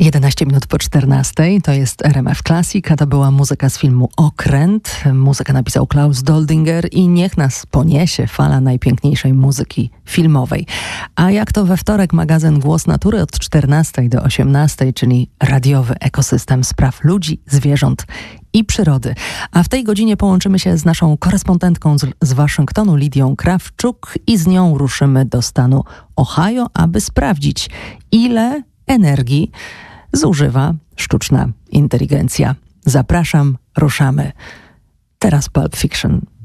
11 minut po 14, to jest RMF Classic, a to była muzyka z filmu Okręt. Muzykę napisał Klaus Doldinger i niech nas poniesie fala najpiękniejszej muzyki filmowej. A jak to we wtorek magazyn Głos Natury od 14 do 18, czyli radiowy ekosystem spraw ludzi, zwierząt i przyrody. A w tej godzinie połączymy się z naszą korespondentką z Waszyngtonu, Lidią Krawczuk, i z nią ruszymy do stanu Ohio, aby sprawdzić, ile energii zużywa sztuczna inteligencja. Zapraszam, ruszamy. Teraz Pulp Fiction.